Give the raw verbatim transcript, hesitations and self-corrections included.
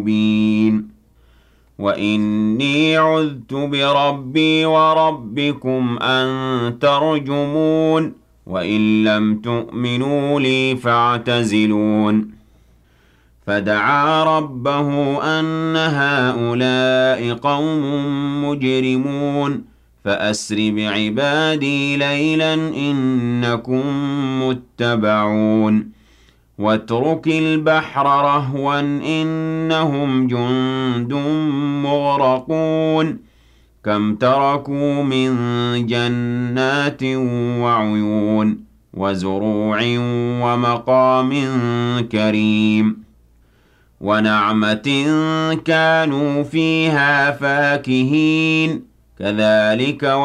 مبين وإني عذت بربي وربكم أن ترجمون وإن لم تؤمنوا لي فاعتزلون فدعا ربه أن هؤلاء قوم مجرمون فأسر بعبادي ليلا إنكم متبعون واترك البحر رهوا إنهم جند مغرقون كم تركوا من جنات وعيون وزروع ومقام كريم ونعمة كانوا فيها فاكهين كذلك